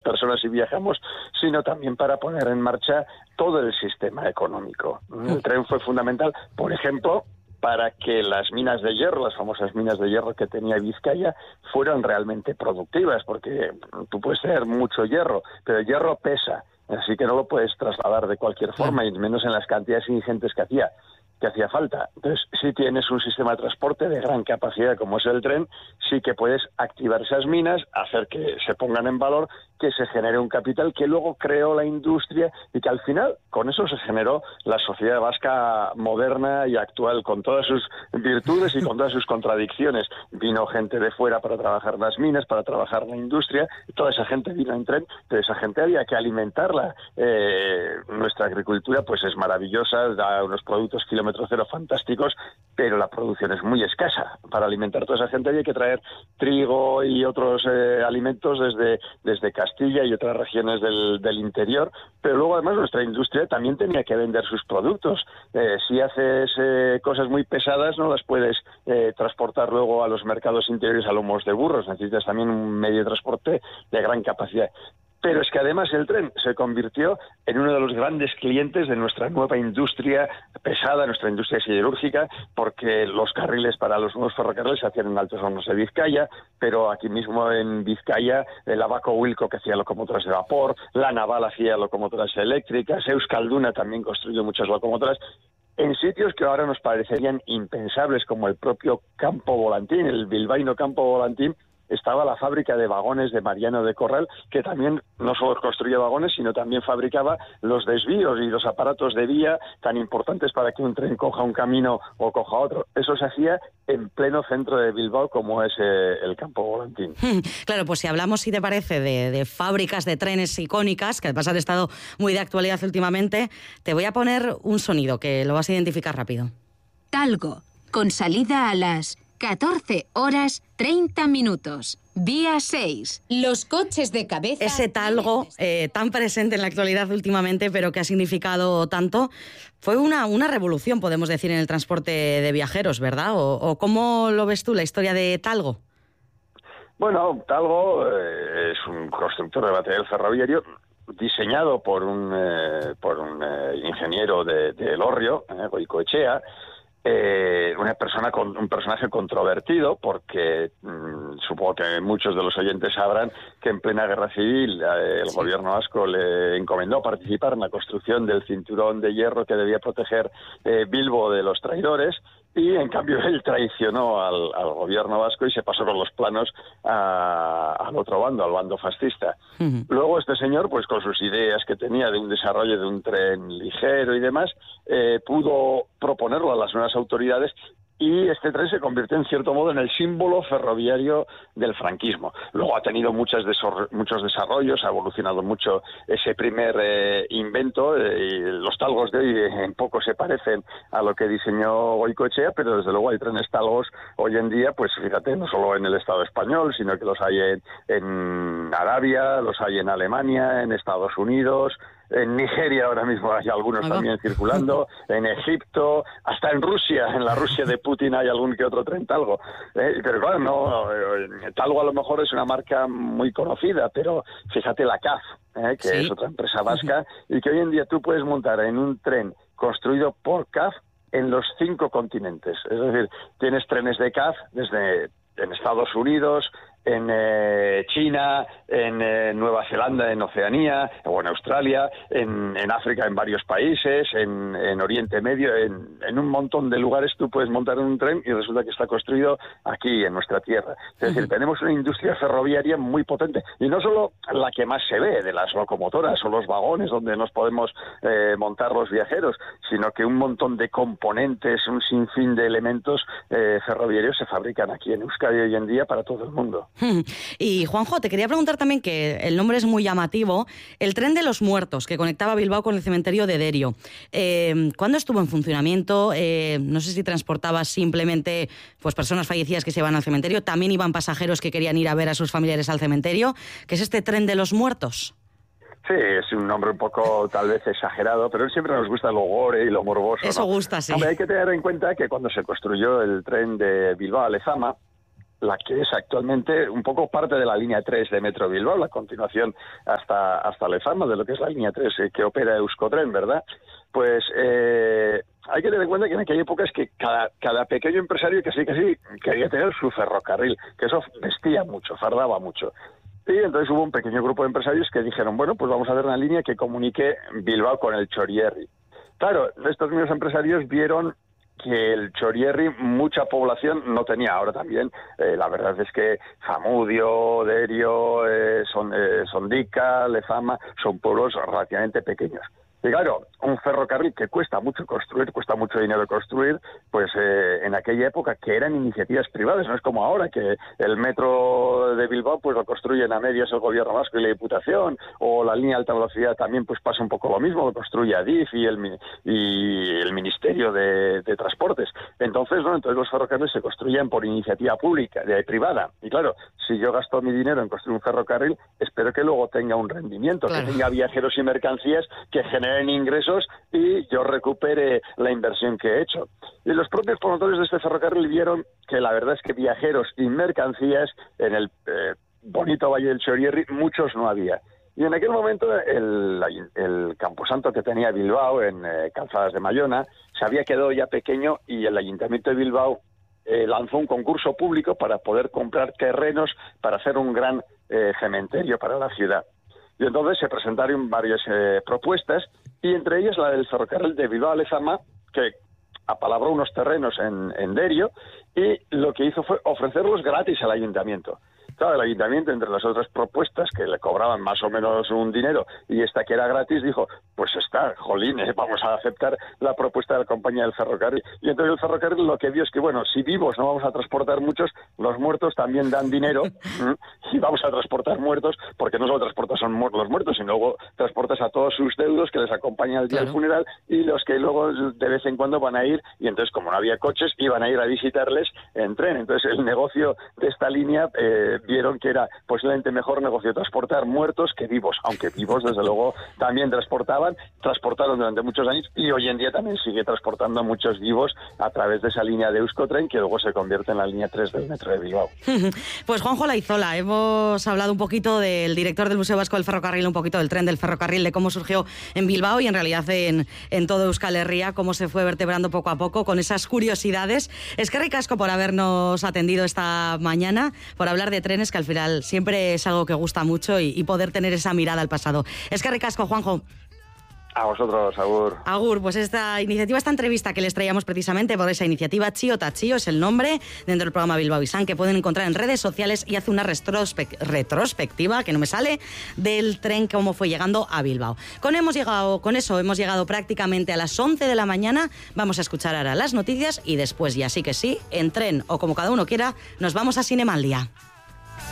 personas y viajamos, sino también para poner en marcha todo el sistema económico. El tren fue fundamental, por ejemplo, para que las minas de hierro, las famosas minas de hierro que tenía Vizcaya, fueran realmente productivas, porque tú puedes tener mucho hierro, pero el hierro pesa, así que no lo puedes trasladar de cualquier forma, y menos en las cantidades ingentes que hacía falta. Entonces, si tienes un sistema de transporte de gran capacidad como es el tren, sí que puedes activar esas minas, hacer que se pongan en valor, que se genere un capital que luego creó la industria y que al final con eso se generó la sociedad vasca moderna y actual, con todas sus virtudes y con todas sus contradicciones. Vino gente de fuera para trabajar las minas, para trabajar la industria, y toda esa gente vino en tren, pero esa gente había que alimentarla. Nuestra agricultura pues es maravillosa, da unos productos kilómetro cero fantásticos, pero la producción es muy escasa. Para alimentar a toda esa gente había que traer trigo y otros alimentos desde Castilla y otras regiones del interior, pero luego además nuestra industria también tenía que vender sus productos. Si haces cosas muy pesadas no las puedes transportar luego a los mercados interiores a lomos de burros, necesitas también un medio de transporte de gran capacidad. Pero es que además el tren se convirtió en uno de los grandes clientes de nuestra nueva industria pesada, nuestra industria siderúrgica, porque los carriles para los nuevos ferrocarriles se hacían en Altos Hornos de Vizcaya, pero aquí mismo en Vizcaya el Abaco Wilco, que hacía locomotoras de vapor, la Naval hacía locomotoras eléctricas, Euskalduna también construyó muchas locomotoras, en sitios que ahora nos parecerían impensables, como el propio Campo Volantín, el bilbaíno Campo Volantín. Estaba la fábrica de vagones de Mariano de Corral, que también no solo construía vagones, sino también fabricaba los desvíos y los aparatos de vía tan importantes para que un tren coja un camino o coja otro. Eso se hacía en pleno centro de Bilbao, como es el Campo Volantín. Claro, pues si hablamos, si te parece, de fábricas de trenes icónicas, que además han estado muy de actualidad últimamente, te voy a poner un sonido que lo vas a identificar rápido. Talgo, con salida a las 14:30. Vía 6. Los coches de cabeza... Ese talgo tan presente en la actualidad últimamente, pero que ha significado tanto, fue una revolución, podemos decir, en el transporte de viajeros, ¿verdad? ¿O cómo lo ves tú, la historia de Talgo? Bueno, Talgo es un constructor de material ferroviario diseñado por un ingeniero de Elorrio, Goicoechea, un personaje controvertido, porque supongo que muchos de los oyentes sabrán que en plena guerra civil el gobierno vasco le encomendó participar en la construcción del cinturón de hierro que debía proteger Bilbo de los traidores, y en cambio él traicionó al gobierno vasco y se pasó con los planos al otro bando, al bando fascista. Uh-huh. Luego este señor, pues con sus ideas que tenía de un desarrollo de un tren ligero y demás, pudo proponerlo a las nuevas autoridades, y este tren se convirtió en cierto modo en el símbolo ferroviario del franquismo. Luego ha tenido muchos desarrollos, ha evolucionado mucho ese primer invento, y los talgos de hoy en poco se parecen a lo que diseñó Goicoechea, pero desde luego hay trenes talgos hoy en día, pues fíjate, no solo en el Estado español, sino que los hay en Arabia, los hay en Alemania, en Estados Unidos, en Nigeria ahora mismo hay algunos también circulando, en Egipto, hasta en Rusia, en la Rusia de Putin hay algún que otro tren Talgo. Pero claro, Talgo a lo mejor es una marca muy conocida, pero fíjate la CAF, que ¿sí? Es otra empresa vasca, y que hoy en día tú puedes montar en un tren construido por CAF en los 5 continentes. Es decir, tienes trenes de CAF en Estados Unidos, en China, en Nueva Zelanda, en Oceanía, o en Australia, en África, en varios países, en Oriente Medio, en un montón de lugares tú puedes montar un tren y resulta que está construido aquí, en nuestra tierra. Es decir, tenemos una industria ferroviaria muy potente, y no solo la que más se ve, de las locomotoras o los vagones donde nos podemos montar los viajeros, sino que un montón de componentes, un sinfín de elementos ferroviarios se fabrican aquí en Euskadi hoy en día para todo el mundo. Y Juanjo, te quería preguntar también, que el nombre es muy llamativo, el tren de los muertos que conectaba Bilbao con el cementerio de Derio. ¿Cuándo estuvo en funcionamiento? No sé si transportaba simplemente pues personas fallecidas que se iban al cementerio, también iban pasajeros que querían ir a ver a sus familiares al cementerio. ¿Qué es este tren de los muertos? Sí, es un nombre un poco tal vez exagerado, pero siempre nos gusta lo gore y lo morboso. Eso, ¿no? Gusta, sí. Hombre, hay que tener en cuenta que cuando se construyó el tren de Bilbao a Lezama, la que es actualmente un poco parte de la línea 3 de Metro Bilbao, la continuación hasta Lezama, de lo que es la línea 3 que opera Euskotren, ¿verdad? Pues hay que tener en cuenta que en aquella época es que cada pequeño empresario casi quería tener su ferrocarril, que eso vestía mucho, fardaba mucho. Y entonces hubo un pequeño grupo de empresarios que dijeron, bueno, pues vamos a hacer una línea que comunique Bilbao con el Txorierri. Claro, estos mismos empresarios vieron que el Txorierri mucha población no tenía. Ahora también, la verdad es que Zamudio, Derio, Sondica, Lezama, son pueblos relativamente pequeños. Y claro, un ferrocarril que cuesta mucho construir, cuesta mucho dinero construir, pues en aquella época que eran iniciativas privadas, no es como ahora que el metro de Bilbao pues lo construyen a medias el gobierno vasco y la Diputación, o la línea de alta velocidad también pues pasa un poco lo mismo, lo construye Adif y el Ministerio de Transportes. Entonces los ferrocarriles se construyen por iniciativa pública, privada. Y claro, si yo gasto mi dinero en construir un ferrocarril, espero que luego tenga un rendimiento, claro, que tenga viajeros y mercancías que generen ingresos y yo recupere la inversión que he hecho. Y los propios promotores de este ferrocarril vieron que la verdad es que viajeros y mercancías en el bonito Valle del Txorierri muchos no había. Y en aquel momento el camposanto que tenía Bilbao en Calzadas de Mayona se había quedado ya pequeño y el Ayuntamiento de Bilbao lanzó un concurso público para poder comprar terrenos para hacer un gran cementerio para la ciudad. Y entonces se presentaron varias propuestas, y entre ellas la del ferrocarril de Bilbao a Lezama, que apalabró unos terrenos en Derio, y lo que hizo fue ofrecerlos gratis al ayuntamiento. Claro, el ayuntamiento, entre las otras propuestas que le cobraban más o menos un dinero y esta que era gratis, dijo, pues está, jolín, vamos a aceptar la propuesta de la compañía del ferrocarril. Y entonces el ferrocarril lo que vio es que, bueno, si vivos no vamos a transportar muchos, los muertos también dan dinero y vamos a transportar muertos, porque no solo transportas a los muertos, sino luego transportas a todos sus deudos que les acompañan al día del funeral y los que luego de vez en cuando van a ir, y entonces como no había coches, iban a ir a visitarles en tren. Entonces el negocio de esta línea vieron que era posiblemente mejor negocio transportar muertos que vivos, aunque vivos desde luego también transportaron durante muchos años, y hoy en día también sigue transportando a muchos vivos a través de esa línea de Euskotren, que luego se convierte en la línea 3 del metro de Bilbao. Pues Juanjo Laizola, hemos hablado un poquito del director del Museo Vasco del Ferrocarril, un poquito del tren del ferrocarril, de cómo surgió en Bilbao y en realidad en todo Euskal Herria, cómo se fue vertebrando poco a poco con esas curiosidades. Eskerrik asko por habernos atendido esta mañana, por hablar de trenes, que al final siempre es algo que gusta mucho, y poder tener esa mirada al pasado. Eskerrik asko, Juanjo. A vosotros, Agur. Agur, pues esta iniciativa, esta entrevista que les traíamos precisamente por esa iniciativa, Chío ta Chío es el nombre dentro del programa Bilbao Izan, que pueden encontrar en redes sociales, y hace una retrospectiva, que no me sale, del tren, cómo fue llegando a Bilbao. Con eso hemos llegado prácticamente a las 11 de la mañana. Vamos a escuchar ahora las noticias y después, ya sí que sí, en tren o como cada uno quiera, nos vamos a Cinema al Día.